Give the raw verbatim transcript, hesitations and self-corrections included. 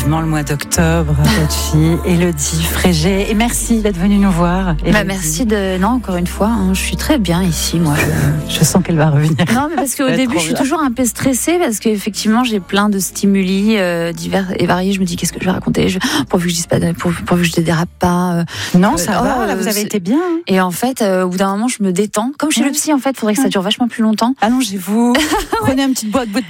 vivement le mois d'octobre, votre fille, Élodie Frégé. Et merci d'être venue nous voir. Bah, merci de. Non, encore une fois, hein, je suis très bien ici, moi. Je, je sens qu'elle va revenir. Non, mais parce qu'au début, je suis bien. toujours un peu stressée parce qu'effectivement, j'ai plein de stimuli euh, divers et variés. Je me dis, qu'est-ce que je vais raconter je... Pourvu que je dise pas, pourvu, pourvu que je ne dérape pas. Euh... Non, ça euh, va. Oh, là, vous avez été bien. Hein. Et en fait, euh, au bout d'un moment, je me détends. Comme chez ouais. le psy, en fait, il faudrait que ça dure vachement plus longtemps. Allongez-vous. Prenez une petite boîte de